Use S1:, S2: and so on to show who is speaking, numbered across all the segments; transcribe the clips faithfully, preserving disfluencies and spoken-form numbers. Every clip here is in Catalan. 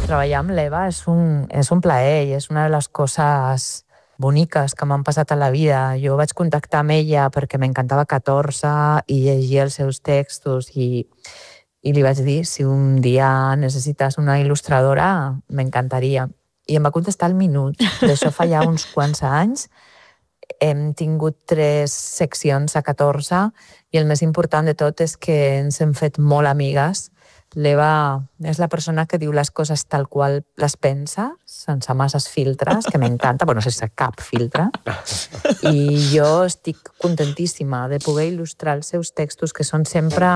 S1: treballar amb l'Eva és un, és un plaer i és una de les coses boniques que m'han passat a la vida. Jo vaig contactar amb ella perquè m'encantava catorze i llegia els seus textos i, i li vaig dir si un dia necessites una il·lustradora m'encantaria. I em va contestar al minut. D'això fa ja uns quants anys. Hem tingut tres seccions a catorze i el més important de tot és que ens hem fet molt amigues. L'Eva és la persona que diu les coses tal qual les pensa, sense masses filtres, que m'encanta, bueno, sense cap filtre. I jo estic contentíssima de poder il·lustrar els seus textos, que són sempre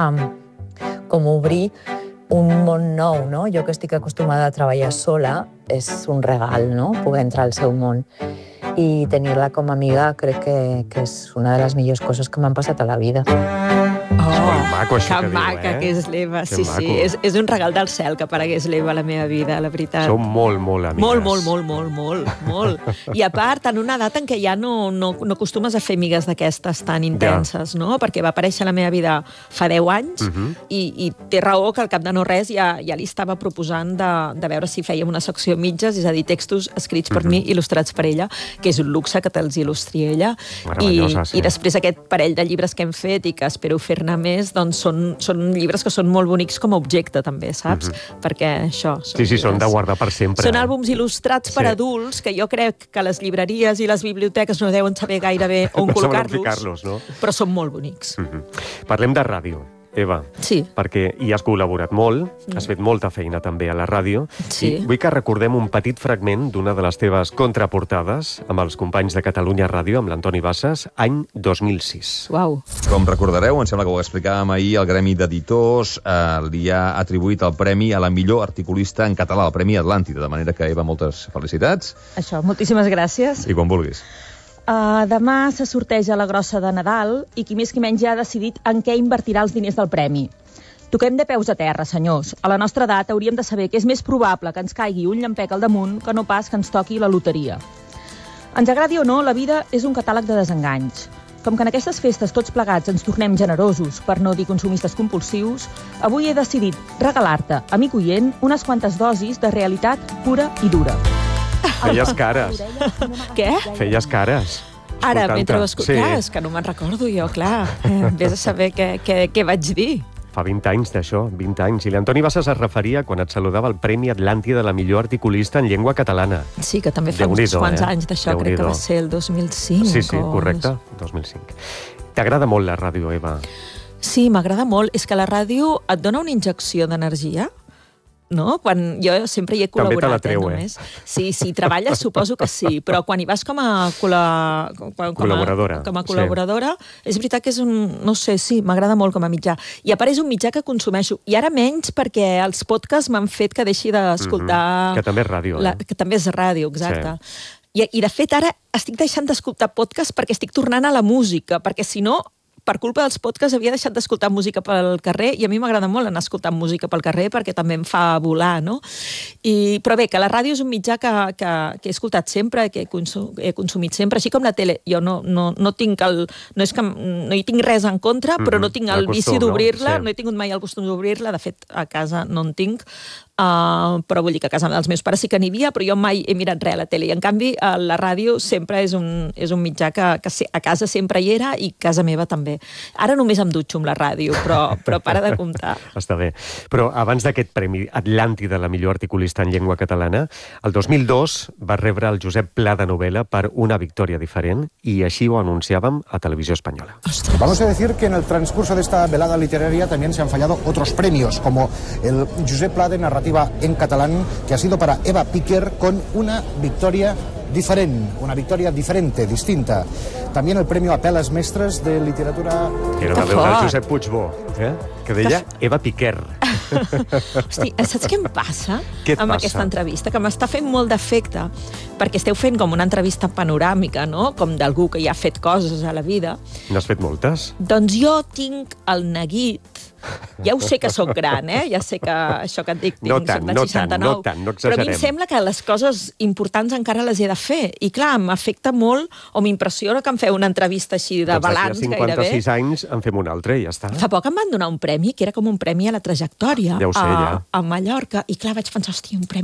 S1: com obrir un món nou, no? Jo que estic acostumada a treballar sola, és un regal, no?, poder entrar al seu món. I tenir-la com a amiga crec que, que és una de les millors coses que m'han passat a la vida.
S2: Oh, que maco, això
S3: que
S2: que
S3: maca
S2: diu, eh?
S3: que és l'Eva,
S2: Que
S3: sí,
S2: maco.
S3: sí. És, és un regal del cel que aparegués l'Eva a la meva vida, la veritat.
S2: Som molt, molt amigues.
S3: Molt, molt, molt, molt, molt, molt. I a part, en una edat en què ja no, no, no acostumes a fer amigues d'aquestes tan intenses, no? Perquè va aparèixer a la meva vida fa deu anys
S2: Uh -huh.
S3: i, i té raó que al cap de no res ja, ja li estava proposant de, de veure si fèiem una secció mitges, és a dir, textos escrits per uh -huh. mi, il·lustrats per ella, que és un luxe que te'ls il·lustri ella.
S2: Meravellosa,
S3: I,
S2: sí.
S3: I després aquest parell de llibres que hem fet i que espero fer-ne més, doncs són, són llibres que són molt bonics com a objecte, també, saps? Uh -huh. Perquè això... Són
S2: Sí, sí, són de
S3: llibres-
S2: guardar per sempre.
S3: Són àlbums il·lustrats per
S2: Sí.
S3: adults que jo crec que les llibreries i les biblioteques no deuen saber gaire bé on
S2: No saben on
S3: col·locar-los,
S2: ficar-los, no?
S3: però són molt bonics.
S2: Uh -huh. Parlem de ràdio, Eva.
S3: Sí.
S2: Perquè hi has col·laborat molt, has fet molta feina també a la ràdio.
S3: Sí.
S2: I vull que recordem un petit fragment d'una de les teves contraportades amb els companys de Catalunya Ràdio, amb l'Antoni Bassas, any dos mil sis.
S3: Uau.
S4: Com recordareu, em sembla que ho explicàvem ahir, el Gremi d'Editors eh, li ha atribuït el premi a la millor articulista en català, el Premi Atlàntida, de manera que, Eva, moltes felicitats
S5: Això, moltíssimes gràcies.
S4: i quan vulguis.
S5: Uh, demà se sorteja la grossa de Nadal i qui més qui menys ja ha decidit en què invertirà els diners del premi. Toquem de peus a terra, senyors. A la nostra edat hauríem de saber que és més probable que ens caigui un llampec al damunt que no pas que ens toqui la loteria. Ens agradi o no, la vida és un catàleg de desenganys. Com que en aquestes festes tots plegats ens tornem generosos, per no dir consumistes compulsius, avui he decidit regalar-te, amic oient, unes quantes dosis de realitat pura i dura.
S2: Feies cares.
S3: Què?
S2: Feies cares.
S3: Ara,
S2: Escoltant-te.
S3: mentre ho escoltaves,
S2: Sí.
S3: que no me'n recordo jo, clar. Eh, vés a saber què, què, què vaig dir.
S2: Fa vint anys d'això, vint anys. I l'Antoni Bassas es referia quan et saludava el Premi Atlàntida de la millor articulista en llengua catalana.
S3: Sí, que també fa uns
S2: Déu-n'hi-do,
S3: quants
S2: eh?
S3: anys d'això, crec que
S2: Déu-n'hi-do.
S3: va ser el dos mil cinc.
S2: Sí, sí,
S3: o...
S2: correcte, dos mil cinc. T'agrada molt la ràdio, Eva?
S3: Sí, m'agrada molt. És que la ràdio et dona una injecció d'energia, no? Quan jo sempre hi he
S2: També te
S3: col·laborat,
S2: la treu,
S3: eh,
S2: eh?
S3: només. Sí, sí, treballes, suposo que sí, però quan hi vas com a, col·la... com, com a
S2: Col·laboradora,
S3: Com a
S2: sí.
S3: col·laboradora, és veritat que és un... No sé, sí, m'agrada molt com a mitjà. I a part és un mitjà que consumeixo. I ara menys perquè els podcasts m'han fet que deixi d'escoltar...
S2: Mhm. Que també és ràdio, eh?
S3: La, que també és ràdio, exacte. I, I de fet ara estic deixant d'escoltar podcasts perquè estic tornant a la música, perquè si no, per culpa dels podcasts havia deixat d'escoltar música pel carrer i a mi m'agrada molt anar escoltant música pel carrer perquè també em fa volar, no? I, però bé, que la ràdio és un mitjà que, que, que he escoltat sempre, que he, consum, he consumit sempre, així com la tele. Jo no, no, no tinc el... No és que no hi tinc res en contra, però no tinc el
S2: El
S3: vici
S2: costum, no?
S3: d'obrir-la,
S2: Sí.
S3: no he tingut mai el costum d'obrir-la, de fet, a casa no en tinc, Uh, però vull dir que a casa dels meus pares sí que n'hi havia, però jo mai he mirat res a la tele. I en canvi, uh, la ràdio sempre és un, és un mitjà que, que a casa sempre hi era i casa meva també. Ara només em dutxo amb la ràdio, però, però para de comptar.
S2: Està bé. Però abans d'aquest Premi Atlàntida, la millor articulista en llengua catalana, el dos mil dos va rebre el Josep Pla de Novel·la per Una victòria diferent i així ho anunciàvem a Televisió Espanyola.
S6: Vamos a decir que en el transcurso de esta velada literaria también se han fallado otros premios, como el Josep Pla de Narrativa en catalán, que ha sido para Eva Piquer con Una victoria diferente, una victoria diferente, distinta. También el premio a Peles Mestres de literatura...
S2: Que era una
S3: Que
S2: veu del
S3: fort.
S2: Josep Puigbó, eh? que deia Eva Piquer.
S3: Hosti, saps què em passa
S2: Què et
S3: amb
S2: passa?
S3: aquesta entrevista? Que m'està fent molt d'efecte, perquè esteu fent com una entrevista panoràmica, no? Com d'algú que ja ha fet coses a la vida.
S2: N'has fet moltes?
S3: Doncs jo tinc el neguit. Ja ho sé que sóc gran, eh? Ja sé que això que et dic, tinc,
S2: No tant,
S3: soc del
S2: no tant,
S3: seixanta-nou.
S2: no tant, no
S3: Però a mi em
S2: exagerem.
S3: sembla que les coses importants encara les he de fer. I clar, m'afecta molt, o m'impressiona que em feu una entrevista així de
S2: doncs
S3: balanç
S2: d'aquí a
S3: gairebé.
S2: cinquanta-sis anys en fem un altre i ja està.
S3: Fa poc em van donar un premi, que era com un premi a la trajectòria
S2: Ja ho sé,
S3: a,
S2: ja.
S3: a Mallorca, i clar, vaig pensar, hòstia, un premi